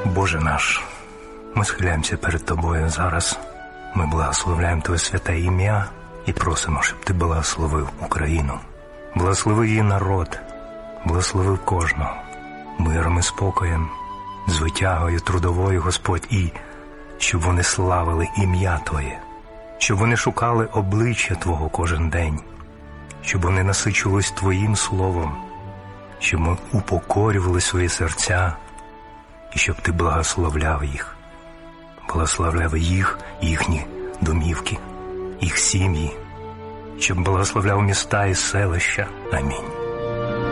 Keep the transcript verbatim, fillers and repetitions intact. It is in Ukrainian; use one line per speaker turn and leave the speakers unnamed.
Боже наш, ми схиляємося перед Тобою зараз. Ми благословляємо Твоє святе ім'я і просимо, щоб Ти благословив Україну. Благослови її народ, благослови кожного миром і спокоєм, звитягою трудовою, Господь, і щоб вони славили ім'я Твоє, щоб вони шукали обличчя Твого кожен день, щоб вони насичувались Твоїм словом, щоб ми упокорювали свої серця і щоб Ти благословляв їх, благословляв їх, їхні домівки, їх сім'ї, щоб благословляв міста і селища. Амінь.